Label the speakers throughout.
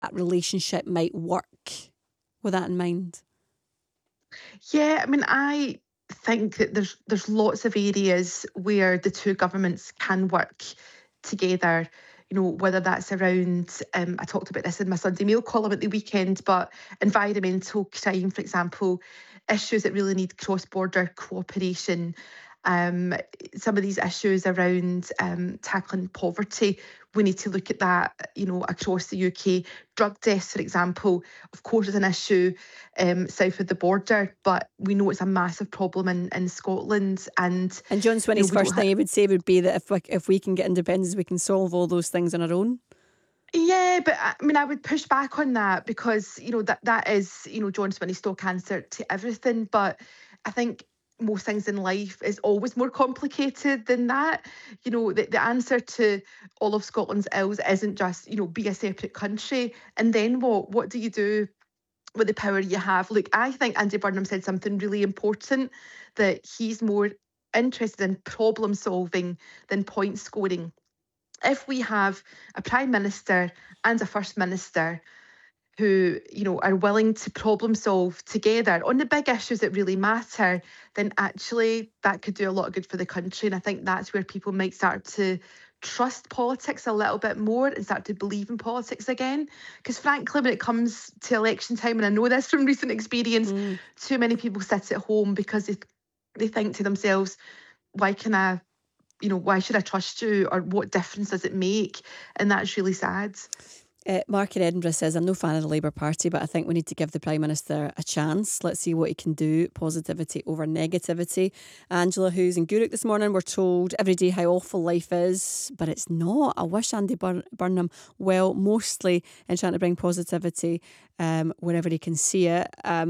Speaker 1: relationship might work with that in mind?
Speaker 2: Yeah, I mean, I think that there's lots of areas where the two governments can work together. Whether that's around, I talked about this in my Sunday Mail column at the weekend, but environmental crime, for example, issues that really need cross-border cooperation. Um, some of these issues around tackling poverty, we need to look at that, across the UK. Drug deaths, for example, of course, is an issue south of the border, but we know it's a massive problem in Scotland. And
Speaker 1: John Swinney's
Speaker 2: we don't
Speaker 1: first thing he would say would be that if we can get independence, we can solve all those things on our own.
Speaker 2: Yeah, but I mean, I would push back on that because, that is, John Swinney's stock answer to everything. But I think most things in life is always more complicated than that. The answer to all of Scotland's ills isn't just, be a separate country. And then what? What do you do with the power you have? Look, I think Andy Burnham said something really important, that he's more interested in problem solving than point scoring. If we have a Prime Minister and a First Minister who, are willing to problem solve together on the big issues that really matter, then actually that could do a lot of good for the country. And I think that's where people might start to trust politics a little bit more and start to believe in politics again. Because frankly, when it comes to election time, and I know this from recent experience, too many people sit at home because they think to themselves, why should I trust you, or what difference does it make? And that's really sad.
Speaker 1: Mark in Edinburgh says, I'm no fan of the Labour Party, but I think we need to give the Prime Minister a chance. Let's see what he can do. Positivity over negativity. Angela, who's in Gourock this morning, we're told every day how awful life is, but it's not. I wish Andy Burnham well, mostly in trying to bring positivity wherever he can see it.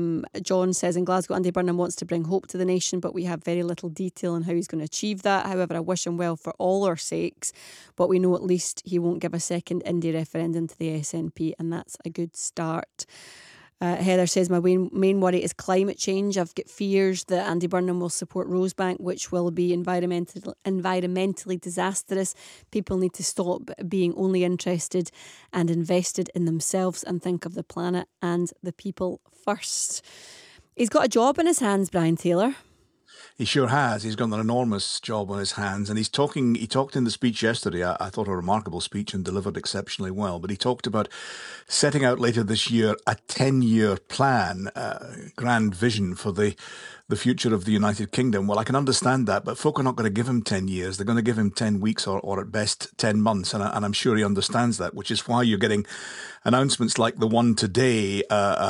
Speaker 1: John says, in Glasgow, Andy Burnham wants to bring hope to the nation, but we have very little detail on how he's going to achieve that. However, I wish him well for all our sakes, but we know at least he won't give a second Indie referendum to the SNP, and that's a good start. Heather says, my main worry is climate change. I've got fears that Andy Burnham will support Rosebank, which will be environmentally disastrous. People need to stop being only interested and invested in themselves and think of the planet and the people first. He's got a job in his hands, Brian Taylor.
Speaker 3: He sure has. He's got an enormous job on his hands. And he talked in the speech yesterday, I thought a remarkable speech and delivered exceptionally well. But he talked about setting out later this year a 10-year plan, grand vision for the future of the United Kingdom. Well, I can understand that, but folk are not going to give him 10 years. They're going to give him 10 weeks or at best 10 months. And I'm sure he understands that, which is why you're getting announcements like the one today,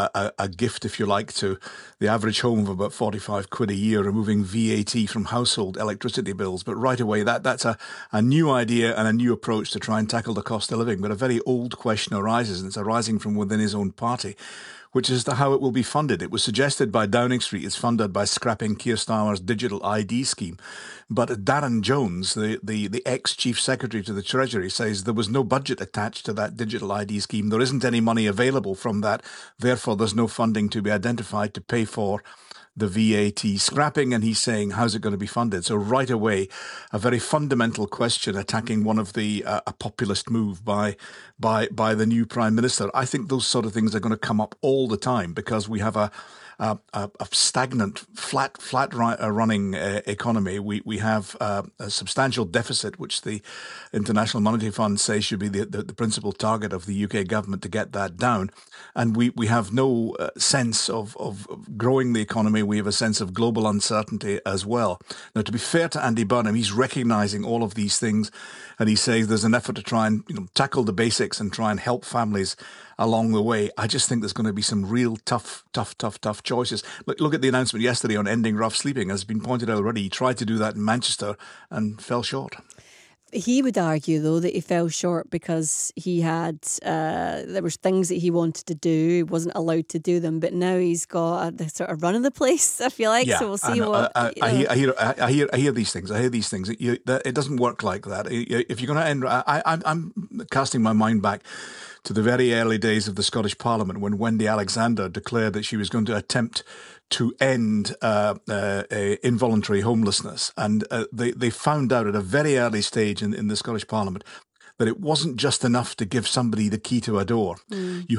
Speaker 3: a gift, if you like, to the average home of about 45 quid a year, removing VAT from household electricity bills. But right away, that's a new idea and a new approach to try and tackle the cost of living. But a very old question arises, and it's arising from within his own party, which is how it will be funded. It was suggested by Downing Street it's funded by scrapping Keir Starmer's digital ID scheme. But Darren Jones, the ex-chief secretary to the Treasury, says there was no budget attached to that digital ID scheme. There isn't any money available from that. Therefore, there's no funding to be identified to pay for the VAT scrapping, and he's saying, how's it going to be funded? So right away, a very fundamental question attacking one of the a populist move by the new Prime Minister. I think those sort of things are going to come up all the time because we have a stagnant, flat running economy. We have a substantial deficit, which the International Monetary Fund says should be the principal target of the UK government to get that down. And we have no sense of growing the economy. We have a sense of global uncertainty as well. Now, to be fair to Andy Burnham, he's recognising all of these things, and he says there's an effort to try and tackle the basics and try and help families along the way. I just think there's going to be some real tough choices. Look at the announcement yesterday on ending rough sleeping. As has been pointed out already, he tried to do that in Manchester and fell short.
Speaker 1: He would argue, though, that he fell short because he had there was things that he wanted to do. He wasn't allowed to do them, but now he's got the sort of run of the place, if you like. Yeah, so we'll see what.
Speaker 3: I hear these things. I hear these things. It doesn't work like that. If you're going to end, I'm casting my mind back to the very early days of the Scottish Parliament when Wendy Alexander declared that she was going to attempt to end involuntary homelessness. And they found out at a very early stage in the Scottish Parliament that it wasn't just enough to give somebody the key to a door. You